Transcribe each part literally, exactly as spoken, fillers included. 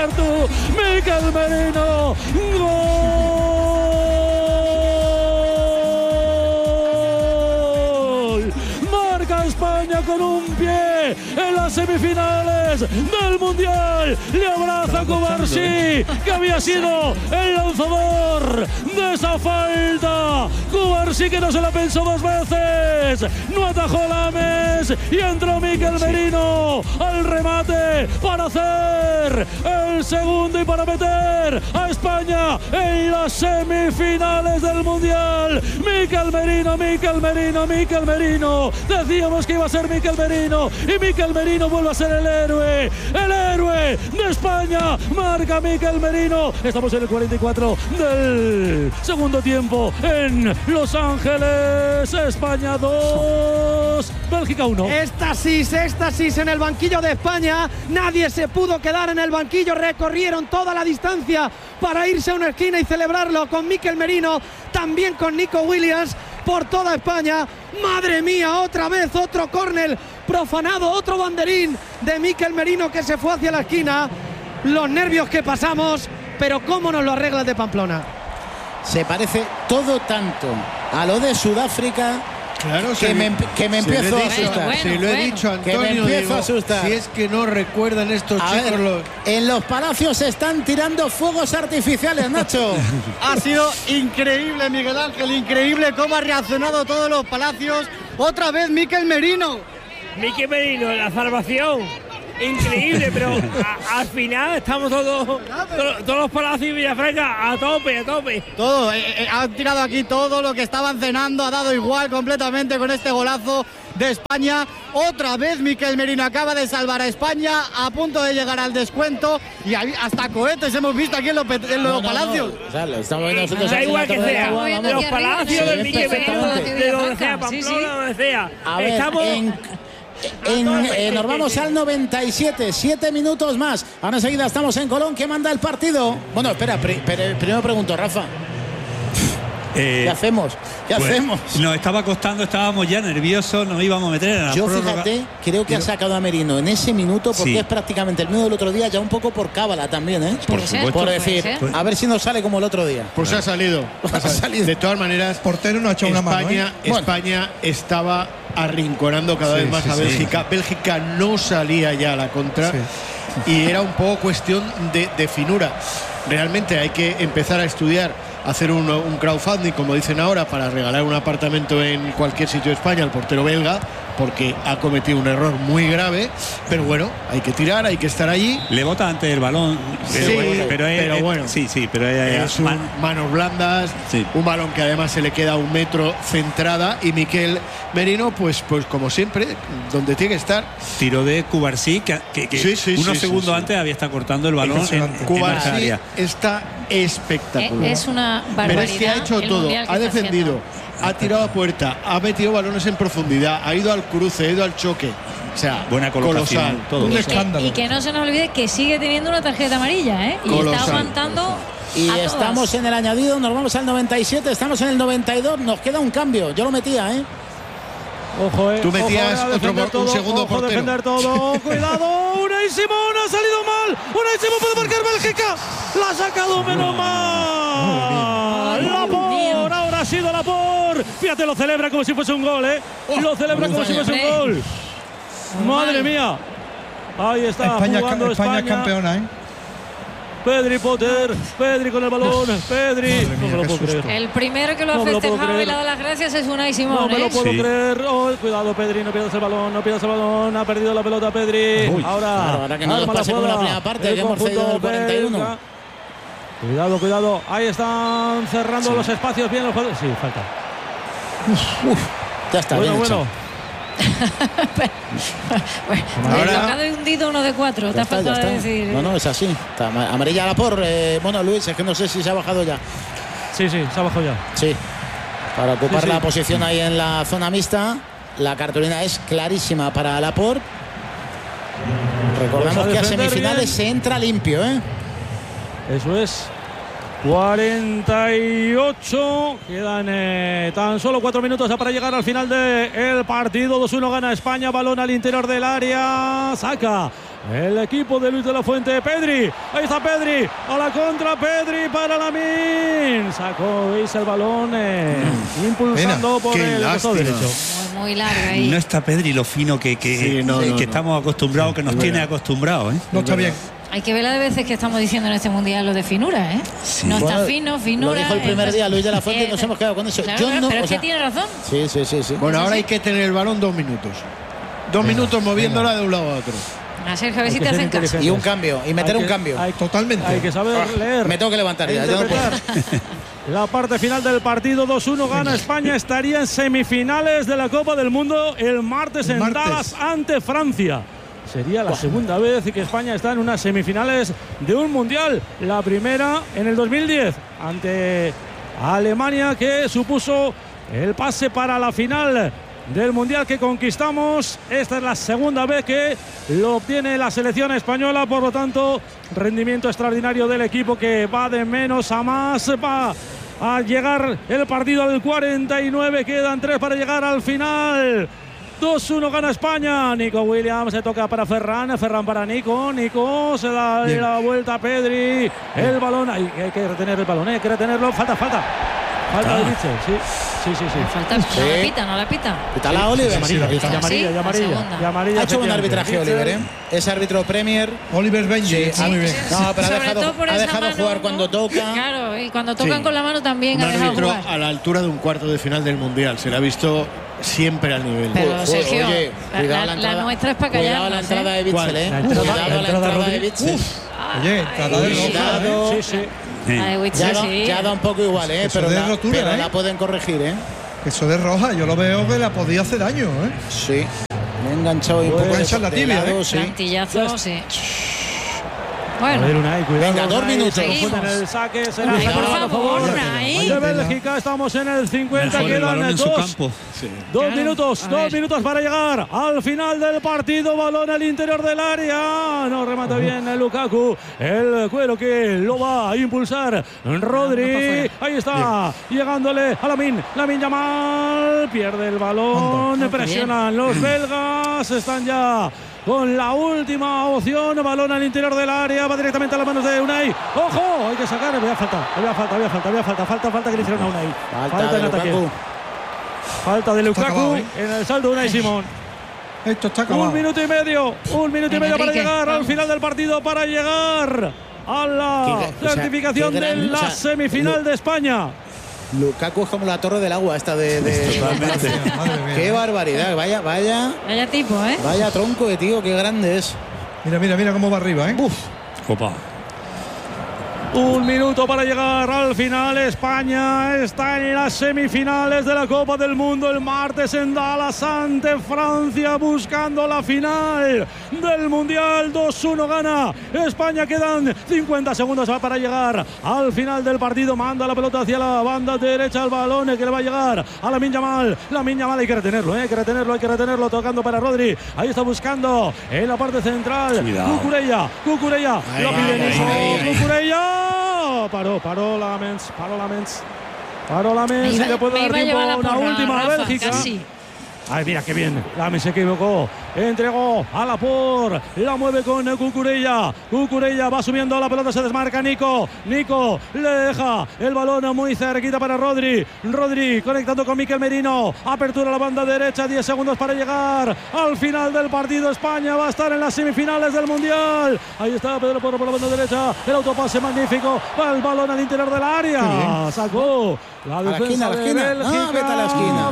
ser tú, Mikel Merino. ¡Gol! Marca España con un pie en las semifinales del Mundial. Le abraza a Cubarsí, que había sido el lanzador de esa falta. Cubarsí, que no se la pensó dos veces. No atajó Lames y entró Mikel Merino al remate para hacer el segundo y para meter a España en las semifinales del Mundial. Mikel Merino, Mikel Merino, Mikel Merino. Decíamos que iba a ser Mikel Merino y Mikel Merino vuelve a ser el héroe, el héroe de España. Marca Mikel Merino. Estamos en el cuarenta y cuatro del segundo tiempo en Los Ángeles. España dos, Bélgica uno. Éxtasis, éxtasis en el banquillo de España. Nadie se pudo quedar en el banquillo. Recorrieron toda la distancia para irse a una esquina y celebrarlo con Mikel Merino, también con Nico Williams, por toda España. Madre mía, otra vez otro córner profanado, otro banderín de Mikel Merino que se fue hacia la esquina. Los nervios que pasamos, pero cómo nos lo arregla el de Pamplona. Se parece todo tanto a lo de Sudáfrica. Claro, que, se, me, que me empiezo se a asustar. Bueno, se lo he bueno. dicho a Antonio. Que me empiezo digo, a asustar. Si es que no recuerdan estos A chicos ver, los... en los palacios se están tirando fuegos artificiales, Nacho. Ha sido increíble, Miguel Ángel, increíble cómo ha reaccionado todos los palacios. Otra vez Mikel Merino. Mikel Merino, la salvación. Increíble, pero a, al final estamos todos, todos, todos los palacios y Villafranca a tope, a tope. Todo, eh, eh, han tirado aquí todo lo que estaban cenando, ha dado igual completamente con este golazo de España. Otra vez Mikel Merino acaba de salvar a España a punto de llegar al descuento y hasta cohetes hemos visto aquí en los, en los No, no, palacios. no. O sea, lo estamos viendo nosotros Da aquí en igual la que Torre del sea, Agua, Estamos vamos. los viendo palacios arriba, del sí, Mikel Merino, perfectamente. de donde sea, Sí, sí. Pamplona, donde sea. A ver, Estamos... en, en, eh, nos vamos al noventa y siete, siete minutos más. Ahora enseguida estamos en Colón. ¿Qué manda el partido? Bueno, espera, pri, pri, primero pregunto, Rafa. Eh, ¿Qué hacemos? ¿Qué pues, hacemos? Nos estaba costando, estábamos ya nerviosos, nos íbamos a meter en la Yo prórroga. fíjate, creo que ha sacado a Merino en ese minuto porque Sí. es prácticamente el mismo del otro día, ya un poco por cábala también, ¿eh? Puede ser, Por puede decir, ser. a ver si nos sale como el otro día. Pues se ha salido. Ha salido. De todas maneras, Portero no ha echado una mano, España, ¿eh? España estaba arrinconando cada Sí, vez más sí, a sí. Bélgica. Bélgica no salía ya a la contra Sí. y era un poco cuestión de, de finura. Realmente hay que empezar a estudiar, hacer un, un crowdfunding, como dicen ahora, para regalar un apartamento en cualquier sitio de España al portero belga, porque ha cometido un error muy grave. Pero bueno, hay que tirar, hay que estar allí. Le bota antes el balón, pero, Sí, bueno, pero, es- pero es- bueno. sí, sí, pero es, Es un man- manos blandas, Sí. un balón que además se le queda a un metro centrada, y Mikel Merino, pues, pues como siempre, donde tiene que estar. tiro de Cubarsí, que, que, que Sí, sí, unos sí, segundos sí, sí. antes había estado cortando el balón en, Impresionante. en Cubarsí esa área. está espectacular. Eh, es una barbaridad. Pero es que ha hecho el todo, mundial que ha está defendido, haciendo. ha tirado a puerta, ha metido balones en profundidad, ha ido al cruce, ha ido al choque. O sea, Buena colocación, colosal. todo. Un Y escándalo. que, y que no se nos olvide que sigue teniendo una tarjeta amarilla, ¿eh? Y Colosal. está aguantando. Y a estamos todas. en el añadido, nos vamos al noventa y siete, estamos en el noventa y dos, nos queda un cambio. Yo lo metía, ¿eh? Ojo, eh. Tú metías Ojo, eh, a otro defender por- un todo, segundo ojo, portero. defender todo. Cuidado, Unai Simón ha salido mal. Unai Simón puede marcar Bélgica. La ha sacado menos mal. Lapor, ahora ha sido Lapor. Fíjate, lo celebra como si fuese un gol, ¿eh? Lo celebra como si fuese un gol. Madre mía. Ahí está España, jugando España, España. campeona, ¿eh? Pedri Potter, Pedri con el balón, Pedri. Madre mía, no me lo qué puedo susto. creer. El primero que lo ha No me lo puedo festejado y creer. le ha dado las gracias es Unai No Simón, me lo ¿eh? puedo Sí. creer. Oh, cuidado, Pedri, no pierdas el balón, no pierdas el balón. Ha perdido la pelota Pedri. Uy, ahora, claro, ahora que no nos arma la pase como la jugada. primera parte, El que hemos conjunto cedido en el cuarenta y uno. belga. Cuidado, cuidado. Ahí están cerrando los espacios bien los jugadores. Sí, falta. Ya está, Bueno, bien hecho. bueno. Bueno, Ahora- le toca de hundido uno de cuatro. Te Ya ha está, ya faltado está. decir. No, no, es así. Está ama- amarilla la por. Eh, bueno, Luis, es que no sé si se ha bajado ya. Sí, sí, se ha bajado ya. Sí. Para ocupar Sí, sí. la posición ahí en la zona mixta. La cartulina es clarísima para Laporte. Recordamos Pues a que a defender semifinales bien. se entra limpio, ¿eh? Eso es. cuarenta y ocho. Quedan eh, tan solo cuatro minutos para llegar al final del partido. dos uno gana España. Balón al interior del área. Saca el equipo de Luis de la Fuente. Pedri, ahí está Pedri, a la contra Pedri para Lamine. Sacó, veis el balón, eh, impulsando Mira, por qué el costado lástima. derecho. Muy, muy larga ahí. No está Pedri lo fino que, que, Sí, no, que no, no. estamos acostumbrados, que nos tiene acostumbrados. ¿eh? No está bien. Hay que ver la de veces que estamos diciendo en este mundial lo de finura, ¿eh? Sí. No está Bueno, fino, finura. Lo dijo el primer entonces- día Luis de la Fuente y Eh, nos hemos quedado con eso. Claro, Yo claro, no, pero o es sea, que tiene razón. Sí, sí, sí, sí. Bueno, Sí, ahora sí. hay que tener el balón dos minutos. Dos minutos moviéndola de un lado a otro. A Sergio, a ver Hay si que te ser hacen caso. inteligente. Y un cambio, y meter Hay un que- cambio. Hay, Totalmente. hay que saber leer. Me tengo que levantar e ya. ya no puedo. interpretar. La parte final del partido, dos uno gana España, estaría en semifinales de la Copa del Mundo el martes El en martes. Dallas ante Francia. Sería la segunda vez que España está en unas semifinales de un mundial. La primera en el dos mil diez ante Alemania, que supuso el pase para la final del mundial que conquistamos. Esta es la segunda vez que lo obtiene la selección española, por lo tanto, rendimiento extraordinario del equipo que va de menos a más. Va a llegar el partido al cuarenta y nueve, quedan tres para llegar al final. dos uno gana España. Nico Williams, se toca para Ferran, Ferran para Nico, Nico se da Bien. la vuelta a Pedri, el balón, hay, hay que retener el balón, hay que retenerlo, falta, falta, falta de Mitchell, sí, sí, sí, sí. Falta, no la pita, no la pita. Quítala, Oliver. Amarilla, Sí, y amarilla, Sí, y la amarilla, segunda. y amarilla, Ha hecho buen efectivamente. arbitraje Oliver, ¿eh? Es árbitro Premier. Oliver Benji, Sí, muy bien. No, pero ha Sobre dejado, todo por ha esa dejado mano, jugar ¿no? cuando toca. Claro, y cuando tocan Sí. con la mano también Un ha dejado árbitro jugar. a la altura de un cuarto de final del Mundial. Se le ha visto siempre al nivel. Pero Joder, Sergio, oye, la- cuidado la- la la entrada. nuestra es para Cuidado callarnos, la entrada ¿eh? de ¿Cuál? Bitzel, ¿eh? La entrada- Cuidado la la entrada entrada de Rodri- Bitzel. Oye, entrada de roja, Cuidado. Sí, sí. La de Witzel, Ya da, sí. ya da un poco igual, ¿eh? Eso Pero, de la, rotura, pero ¿eh? la pueden corregir, ¿eh? Eso de roja, yo lo veo que la podía hacer daño, ¿eh? Sí. Me he enganchado ahí un poco Engancha de, la de tibia, lado, ¿eh? sí. Plantillazo, sí. A ver, Bueno, Unai, cuidado. Venga, dos Unai, minutos. se confunde Seguimos. en el saque, será Unai, por a favor, favor Unai. de Bélgica. Estamos en el cincuenta, Mejor el balón quedan en su dos. campo. Dos Claro, minutos, a dos ver. minutos para llegar al final del partido. Balón al interior del área. No remata bien el Lukaku. El cuero que lo va a impulsar. Rodri. Ahí está. Llegándole a Lamine. Lamine Yamal. Pierde el balón. Anda, Presionan los belgas. Están ya con la última opción. Balón al interior del área. Va directamente a las manos de Unai. ¡Ojo! Hay que sacar. Había falta. Había falta, había falta, había falta. Falta, falta que le hicieron a Unai. Falta de en ataque. Lukaku. Falta de Lukaku acabado, ¿eh? en el saldo de Unai Simón. Esto está acabado. Un minuto y medio, un minuto y Venga, medio para Enrique, llegar al vamos. final del partido, para llegar a la Qué gra- o sea, certificación qué gran- de la o sea, semifinal Lu- de España. Lukaku es como la torre del agua esta de... de Totalmente. Madre mía. Qué barbaridad. Vaya, vaya, vaya tipo, ¿eh? vaya tronco de tío. Qué grande es. Mira, mira, mira cómo va arriba, ¿eh? Opa. Un minuto para llegar al final. España está en las semifinales de la Copa del Mundo el martes en Dallas ante Francia, buscando la final del Mundial. dos uno gana España. Quedan cincuenta segundos para llegar al final del partido. Manda la pelota hacia la banda derecha, el balón que le va a llegar a Lamine Yamal. Lamine Yamal hay que retenerlo, ¿eh? hay que retenerlo, hay que retenerlo. Tocando para Rodri. Ahí está buscando en la parte central. Cuidado. Cucurella, Cucurella. Ahí, Lo pide ahí, Nico. ahí, ahí. Cucurella. Paró, paró Lamens, paró Lamens. Paró Lamens. Me Y le puede me dar iba a tiempo llevar a la una porra, última a Rafa, Bélgica. casi. Ay, mira qué bien. Lamens se equivocó. Entregó a la por. La mueve con Cucurella. Cucurella va subiendo la pelota. Se desmarca Nico. Nico le deja el balón muy cerquita para Rodri. Rodri conectando con Mikel Merino. Apertura a la banda derecha. diez segundos para llegar al final del partido. España va a estar en las semifinales del Mundial. Ahí está Pedro Porro por la banda derecha. El autopase magnífico. Va el balón al interior del área. Sacó la A la defensa esquina, a la de esquina. Bélgica. Ah, vete a la esquina.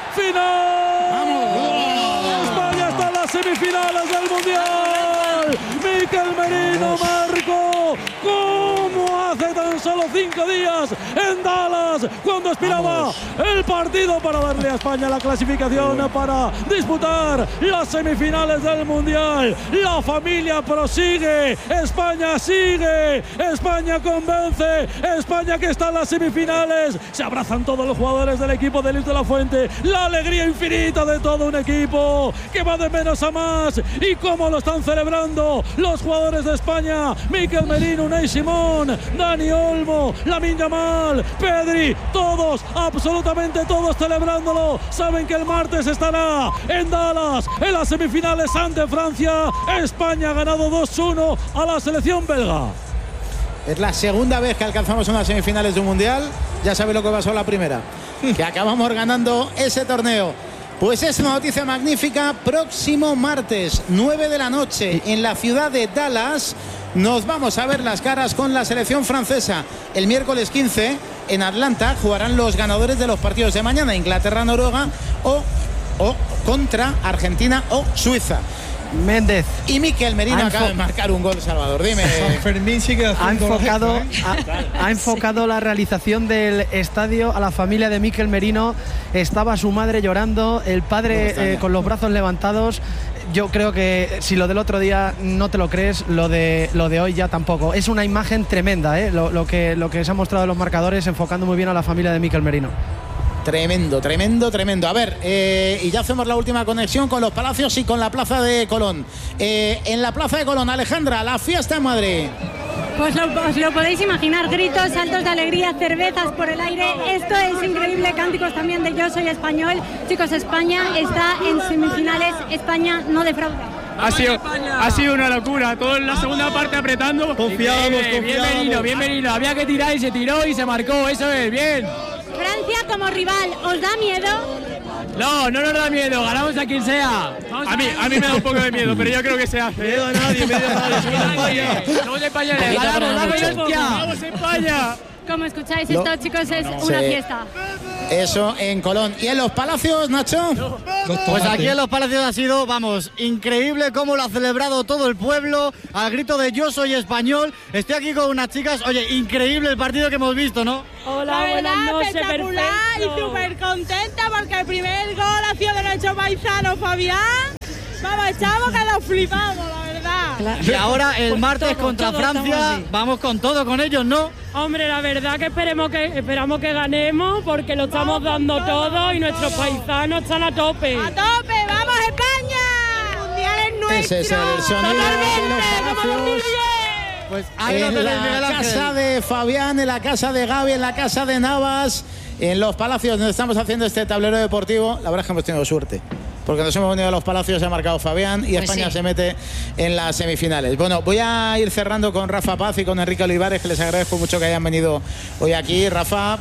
¡Final! España está en las semifinales del Mundial. Mikel Merino marcó como hace tan solo cinco días en Dallas, cuando aspiraba el partido para darle a España la clasificación para disputar las semifinales del Mundial. La familia prosigue, España sigue, España convence, España que está en las semifinales. Se abrazan todos los jugadores del equipo de Luis de la Fuente. La alegría infinita de todo un equipo que va de menos a más. Y cómo lo están celebrando los jugadores de España. Mikel Merino, Unai Simón, Dani Olmo. Olmo, Lamine Yamal, Pedri, todos, absolutamente todos celebrándolo. Saben que el martes estará en Dallas, en las semifinales ante Francia. España ha ganado dos uno a la selección belga. Es la segunda vez que alcanzamos unas semifinales de un mundial. Ya sabéis lo que pasó la primera, que acabamos ganando ese torneo. Pues es una noticia magnífica. Próximo martes, nueve de la noche, en la ciudad de Dallas, nos vamos a ver las caras con la selección francesa. El miércoles quince, en Atlanta, jugarán los ganadores de los partidos de mañana, Inglaterra-Noruega o, o contra Argentina o Suiza. Méndez. Y Mikel Merino ha acaba de marcar un gol, Salvador. Dime. San Fermín sigue Ha haciendo enfocado, los gestos, ¿eh? ha, ha enfocado la realización del estadio a la familia de Mikel Merino. Estaba su madre llorando, el padre eh, con los brazos levantados. Yo creo que si lo del otro día no te lo crees, lo de lo de hoy ya tampoco. Es una imagen tremenda, ¿eh? lo, lo, que, lo que se ha mostrado en los marcadores, enfocando muy bien a la familia de Mikel Merino. Tremendo, tremendo, tremendo. A ver, eh, y ya hacemos la última conexión con los Palacios y con la Plaza de Colón. Eh, en la Plaza de Colón, Alejandra, la fiesta en Madrid. Pues lo, os lo podéis imaginar, gritos, saltos de alegría, cervezas por el aire. Esto es increíble, cánticos también de Yo Soy Español. Chicos, España está en semifinales, España no defrauda. Ha sido, ha sido una locura, todo en la segunda parte apretando. Confiamos, confiamos. Bienvenido, bienvenido. Había que tirar y se tiró y se marcó, eso es, bien. Francia como rival, ¿os da miedo? No, no nos da miedo, ganamos a quien sea. A mí, a mí me da un poco de miedo, pero yo creo que se hace. Miedo a nadie, miedo a nadie. Somos españoles, ganamos, vamos, vamos España. Como escucháis, Lo, esto, chicos, es no, una sí. fiesta. Eso en Colón. ¿Y en los Palacios, Nacho? Pues aquí en los Palacios ha sido, vamos, increíble cómo lo ha celebrado todo el pueblo al grito de Yo Soy Español. Estoy aquí con unas chicas, oye, increíble el partido que hemos visto, ¿no? Hola, buenas noches, espectacular perfecto. Y súper contenta porque el primer gol ha sido de nuestro paisano Fabián. Vamos, echamos que nos flipamos, la verdad. Claro. Y ahora el martes todo, contra todo Francia, vamos con todo con ellos, ¿no? Hombre, la verdad que esperemos que esperamos que ganemos porque lo estamos dando todo, todo y nuestros paisanos están a tope. ¡A tope! ¡Vamos España! ¡El mundial es nuestro! Ese es el sonido de los Pues en la casa de Fabián, en la casa de Gaby, en la casa de Navas, en los Palacios donde estamos haciendo este tablero deportivo. La verdad es que hemos tenido suerte, porque nos hemos venido a los Palacios, se ha marcado Fabián y pues España sí. se mete en las semifinales. Bueno, voy a ir cerrando con Rafa Paz y con Enrique Olivares, que les agradezco mucho que hayan venido hoy aquí. Rafa...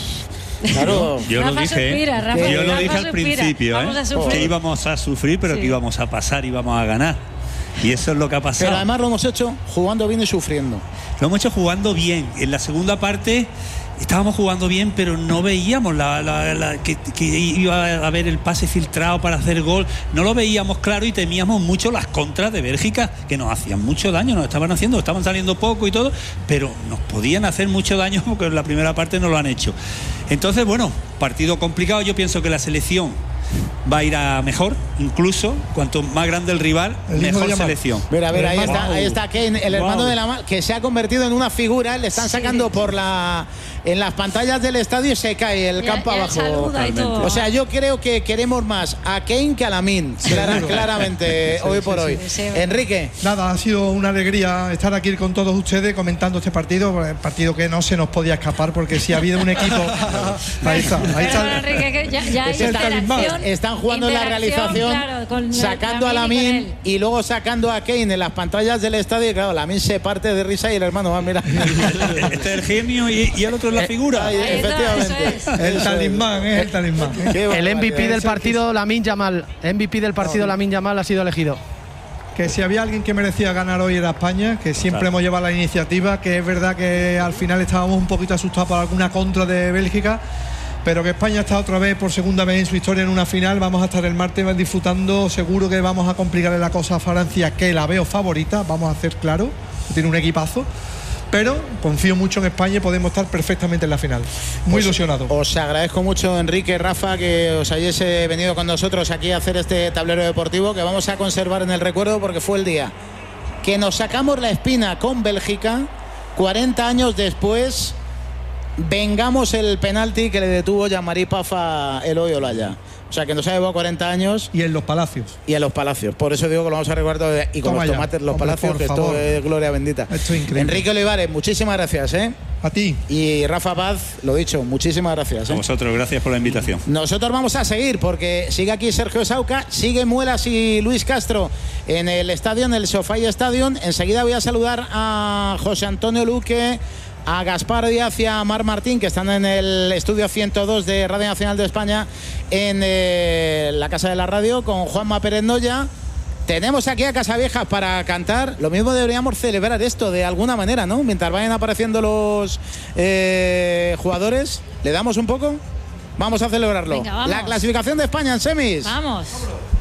Claro, yo Rafa lo dije, suspira, Rafa, yo lo Rafa dije al suspira. principio, ¿eh? que íbamos a sufrir, pero sí. que íbamos a pasar, íbamos a ganar. Y eso es lo que ha pasado. Pero además lo hemos hecho jugando bien y sufriendo. Lo hemos hecho jugando bien. En la segunda parte estábamos jugando bien, pero no veíamos la, la, la, que, que iba a haber el pase filtrado para hacer gol. No lo veíamos claro y temíamos mucho las contras de Bélgica, que nos hacían mucho daño, nos estaban haciendo, estaban saliendo poco y todo, pero nos podían hacer mucho daño porque en la primera parte no lo han hecho. Entonces, bueno, partido complicado. Yo pienso que la selección va a ir a mejor, incluso cuanto más grande el rival, el mejor selección. Mira, mira, ahí está, ahí está Kane, el hermano wow. de la que se ha convertido en una figura. Le están sacando sí. por la en las pantallas del estadio y se cae el ya, campo ya abajo. O sea, yo creo que queremos más a Kane que a Lamine, Clara, claramente, sí, hoy sí, por sí, hoy. Sí, sí. Enrique. Nada, ha sido una alegría estar aquí con todos ustedes comentando este partido, el partido que no se nos podía escapar, porque si ha habido un equipo. Ahí está, ahí está. Enrique, que ya, ya es el talismán. Están jugando en la realización, claro, con sacando Lamine a Lamine y, y luego sacando a Kane en las pantallas del estadio. Y claro, Lamine se parte de risa y el hermano va a mirar. Este es el genio y, y el otro es la figura. Ahí, efectivamente. Es. El talismán, es el talismán. El M V P del partido, Lamine Yamal. M V P del partido, Lamine Yamal ha sido elegido. Que si había alguien que merecía ganar hoy era España, que siempre claro. hemos llevado la iniciativa, que es verdad que al final estábamos un poquito asustados por alguna contra de Bélgica, pero que España está otra vez por segunda vez en su historia en una final. Vamos a estar el martes disfrutando. Seguro que vamos a complicarle la cosa a Francia, que la veo favorita, vamos a hacer claro, tiene un equipazo, pero confío mucho en España y podemos estar perfectamente en la final. Muy os, ilusionado. Os agradezco mucho, Enrique, Rafa, que os hayáis venido con nosotros aquí a hacer este tablero deportivo que vamos a conservar en el recuerdo, porque fue el día que nos sacamos la espina con Bélgica. Cuarenta años después vengamos el penalti que le detuvo Jean-Marie Paf a Eloy Olaya. O sea, que nos ha llevado cuarenta años. Y en los Palacios. Y en los Palacios. Por eso digo que lo vamos a recordar. Y con Toma los tomates, ya. los Hombre, Palacios, que esto es gloria bendita. Esto es increíble. Enrique Olivares, muchísimas gracias, ¿eh? A ti. Y Rafa Paz, lo dicho, muchísimas gracias. ¿eh? A vosotros, gracias por la invitación. Nosotros vamos a seguir porque sigue aquí Sergio Sauca, sigue Muelas y Luis Castro en el estadio, en el SoFi Stadium. Enseguida voy a saludar a José Antonio Luque, a Gaspar Díaz y a Mar Martín, que están en el estudio ciento dos de Radio Nacional de España, en eh, la Casa de la Radio, con Juanma Pérez Noya. Tenemos aquí a Casaviejas para cantar. Lo mismo deberíamos celebrar esto de alguna manera, ¿no? Mientras vayan apareciendo los eh, jugadores. ¿Le damos un poco? Vamos a celebrarlo. Venga, vamos. La clasificación de España en semis. Vamos.